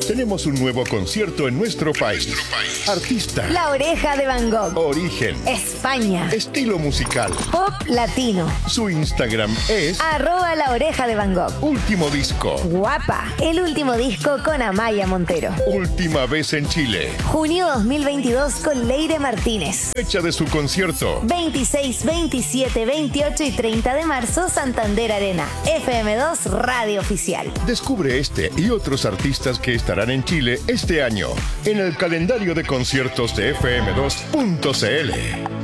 Tenemos un nuevo concierto en nuestro país. Artista. La Oreja de Van Gogh. Origen. España. Estilo musical. Pop latino. Su Instagram es @La Oreja de Van Gogh. Último disco. Guapa. El último disco con Amaya Montero. Última vez en Chile. Junio 2022 con Leire Martínez. Fecha de su concierto. 26, 27, 28 y 30 de marzo, Santander Arena. FM2 Radio Oficial. Descubre este y otros artistas que estarán en Chile este año en el calendario de conciertos de FM2.cl.